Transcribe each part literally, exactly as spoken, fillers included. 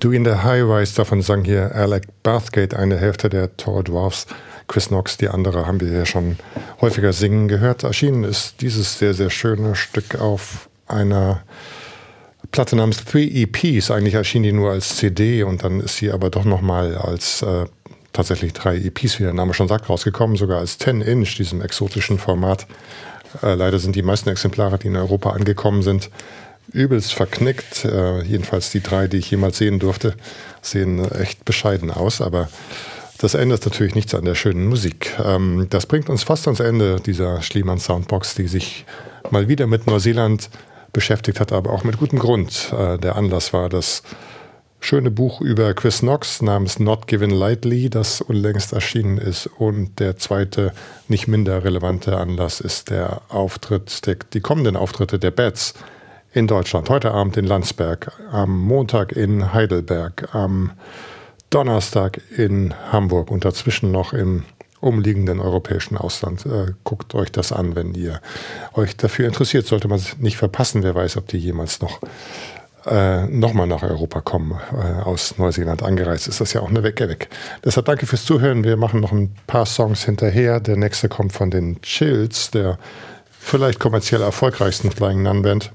Doing the High Rise, davon sang hier Alec Bathgate, eine Hälfte der Tall Dwarfs. Chris Knox, die andere, haben wir ja schon häufiger singen gehört. Erschienen ist dieses sehr, sehr schöne Stück auf einer Platte namens Three E Ps. Eigentlich erschien die nur als C D und dann ist sie aber doch nochmal als äh, tatsächlich drei E Ps, wie der Name schon sagt, rausgekommen, sogar als zehn Inch, diesem exotischen Format. Äh, leider sind die meisten Exemplare, die in Europa angekommen sind, übelst verknickt. Äh, jedenfalls die drei, die ich jemals sehen durfte, sehen echt bescheiden aus, aber das ändert natürlich nichts an der schönen Musik. Ähm, das bringt uns fast ans Ende dieser Schliemann Soundbox, die sich mal wieder mit Neuseeland beschäftigt hat, aber auch mit gutem Grund. Äh, der Anlass war das schöne Buch über Chris Knox namens Not Given Lightly, das unlängst erschienen ist. Und der zweite, nicht minder relevante Anlass ist der Auftritt, der, die kommenden Auftritte der Bats in Deutschland. Heute Abend in Landsberg, am Montag in Heidelberg, am Donnerstag in Hamburg und dazwischen noch im umliegenden europäischen Ausland. Äh, guckt euch das an, wenn ihr euch dafür interessiert. Sollte man es nicht verpassen. Wer weiß, ob die jemals noch, äh, noch mal nach Europa kommen. Äh, aus Neuseeland angereist ist das ja auch eine Wecke weg. Deshalb danke fürs Zuhören. Wir machen noch ein paar Songs hinterher. Der nächste kommt von den Chills, der vielleicht kommerziell erfolgreichsten Flying Nun Band.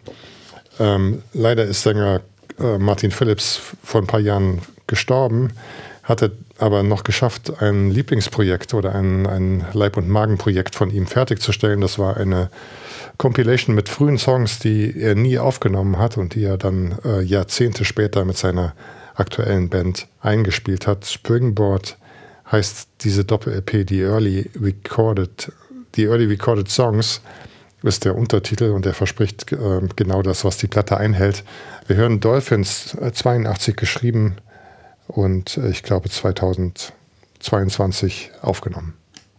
Ähm, leider ist Sänger äh, Martin Phillips vor ein paar Jahren gestorben, hatte aber noch geschafft, ein Lieblingsprojekt oder ein, ein Leib- und Magenprojekt von ihm fertigzustellen. Das war eine Compilation mit frühen Songs, die er nie aufgenommen hat und die er dann äh, Jahrzehnte später mit seiner aktuellen Band eingespielt hat. Springboard heißt diese Doppel-L P, die Early Recorded, die Early Recorded Songs, ist der Untertitel und der verspricht äh, genau das, was die Platte einhält. Wir hören Dolphins, äh, zweiundachtzig geschrieben, und ich glaube zweitausendzweiundzwanzig aufgenommen.